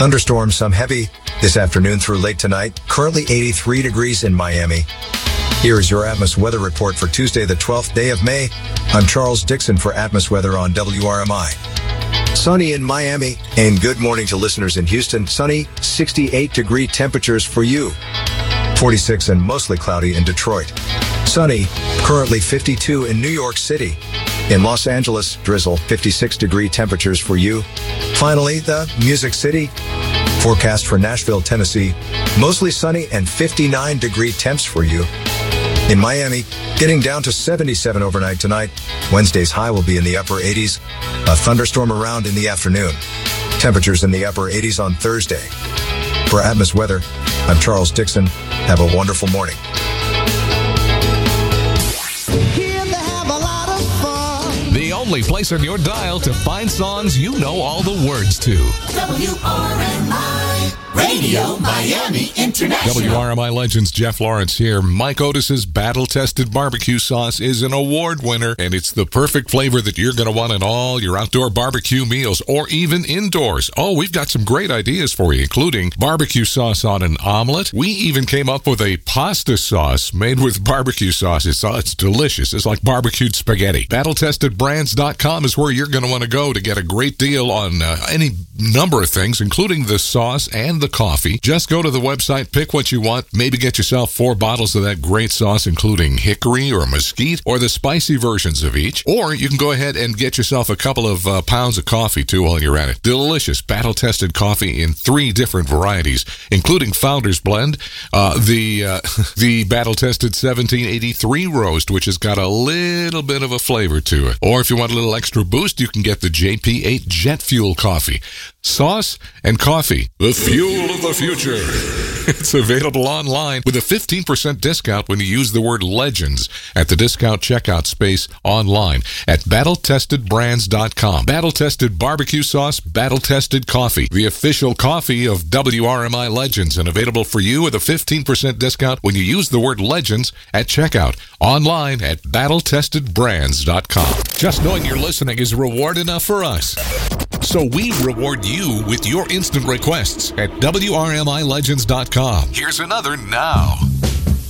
Thunderstorms, some heavy this afternoon through late tonight. Currently 83 degrees in Miami. Here is your Atmos weather report for Tuesday, the 12th day of May. I'm Charles Dixon for Atmos Weather on WRMI. Sunny in Miami, and good morning to listeners in Houston. Sunny, 68-degree temperatures for you. 46 and mostly cloudy in Detroit. Sunny, currently 52 in New York City. In Los Angeles, drizzle, 56-degree temperatures for you. Finally, the Music City. Forecast for Nashville, Tennessee, mostly sunny and 59-degree temps for you. In Miami, getting down to 77 overnight tonight. Wednesday's high will be in the upper 80s. A thunderstorm around in the afternoon. Temperatures in the upper 80s on Thursday. For Atmos Weather, I'm Charles Dixon. Have a wonderful morning. The only place on your dial to find songs you know all the words to. WRMI Radio Miami International. WRMI Legends, Jeff Lawrence here. Mike Otis's battle-tested barbecue sauce is an award winner, and it's the perfect flavor that you're going to want in all your outdoor barbecue meals or even indoors. Oh, we've got some great ideas for you, including barbecue sauce on an omelet. We even came up with a pasta sauce made with barbecue sauce. It's delicious. It's like barbecued spaghetti. BattleTestedBrands.com is where you're going to want to go to get a great deal on any number of things, including the sauce and the coffee. Just go to the website, pick what you want, maybe get yourself 4 bottles of that great sauce, including hickory or mesquite, or the spicy versions of each. Or you can go ahead and get yourself a couple of pounds of coffee, too, while you're at it. Delicious, battle-tested coffee in 3 different varieties, including Founder's Blend, the battle-tested 1783 Roast, which has got a little bit of a flavor to it. Or if you want a little extra boost, you can get the JP8 Jet Fuel Coffee. Sauce and coffee, the fuel of the future. It's available online with a 15% discount when you use the word Legends at the discount checkout space online at BattleTestedBrands.com. Battle-tested barbecue sauce, battle-tested coffee, the official coffee of WRMI Legends, and available for you with a 15% discount when you use the word Legends at checkout online at BattleTestedBrands.com. Just knowing you're listening is reward enough for us. So we reward you with your instant requests at WRMILegends.com. Here's another now.